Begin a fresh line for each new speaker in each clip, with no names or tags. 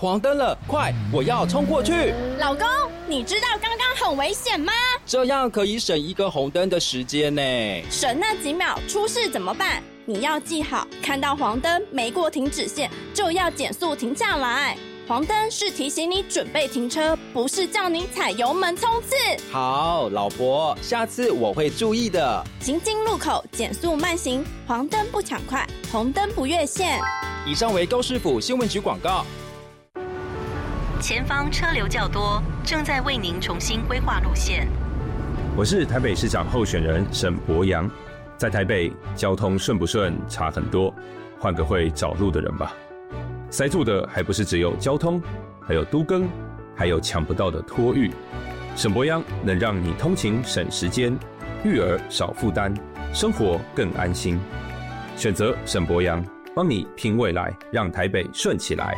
黄灯了，快，我要冲过去！
老公，你知道刚刚很危险吗？
这样可以省一个红灯的时间呢。
省那几秒，出事怎么办？你要记好，看到黄灯没过停止线，就要减速停下来。黄灯是提醒你准备停车，不是叫你踩油门冲刺。
好，老婆，下次我会注意的。
行经路口减速慢行，黄灯不抢快，红灯不越线。
以上为高市府新闻局广告。
前方车流较多，正在为您重新规划路线。
我是台北市长候选人沈伯洋，在台北交通顺不顺差很多，换个会找路的人吧。塞住的还不是只有交通，还有都更，还有抢不到的托育。沈伯洋能让你通勤省时间，育儿少负担，生活更安心。选择沈伯洋，帮你拼未来，让台北顺起来。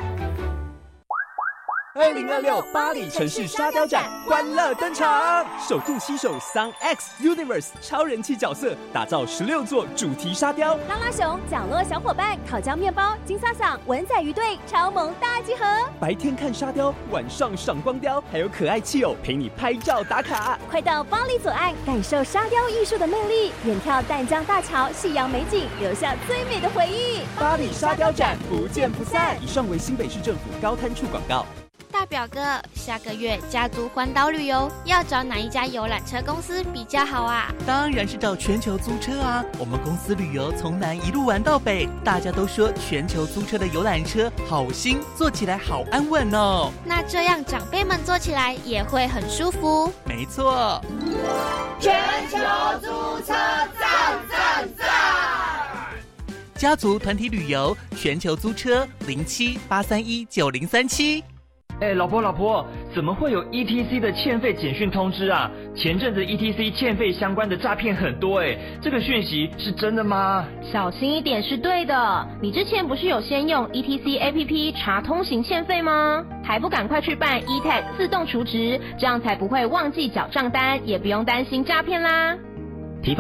2026巴黎城市沙雕展欢乐登场，首度携手 Sun X Universe 超人气角色，打造16座主题沙雕。
拉拉熊、角落小伙伴、烤焦面包、金萨桑、文仔鱼队超萌大集合。
白天看沙雕，晚上赏光雕，还有可爱气偶陪你拍照打卡。
快到巴黎左岸，感受沙雕艺术的魅力，远眺淡江大桥，夕阳美景，留下最美的回忆。
巴黎沙雕展不见不散。以上为新北市政府高滩处广告。
大表哥，下个月家族环岛旅游要找哪一家游览车公司比较好啊？
当然是找全球租车啊！我们公司旅游从南一路玩到北，大家都说全球租车的游览车好新，坐起来好安稳哦。
那这样长辈们坐起来也会很舒服。
没错，
全球租车赞赞赞！
家族团体旅游，全球租车07-831-9037。
老婆，怎么会有 ETC 的欠费简讯通知啊？前阵子 ETC 欠费相关的诈骗很多这个讯息是真的吗？
小心一点是对的。你之前不是有先用 ETC APP 查通行欠费吗？还不赶快去办 eTag 自动储值，这样才不会忘记缴账单，也不用担心诈骗啦。